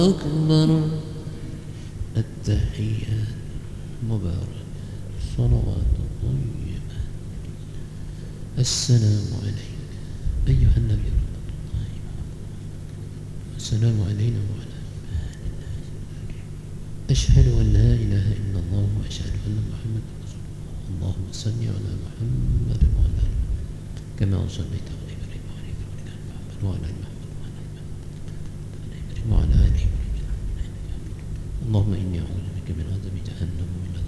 أكبر. التحيات مبارك، صلوات طيبة. السلام عليك أيها النبي رحمة الله، السلام علينا وعلى عباد الله. أشهد أن لا إله إلا الله وأشهد أن محمدا رسول الله. اللهم صل على محمد وعلى آل محمد كما صليت على إبراهيم وعلى آل محمد وعلى آل محمد وعلى آل إبراهيم وعلى آل إبراهيم. اللهم إني أعوذ بك من عذاب جهنم ومن